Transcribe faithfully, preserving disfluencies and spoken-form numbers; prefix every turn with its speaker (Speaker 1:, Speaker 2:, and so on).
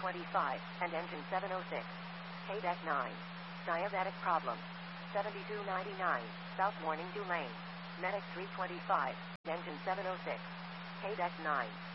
Speaker 1: twenty-five, and engine seven oh six. K D E C nine. Diabetic problem. seventy-two ninety-nine, south warning due lane. Medic three twenty-five, engine seven oh six. K D E C nine.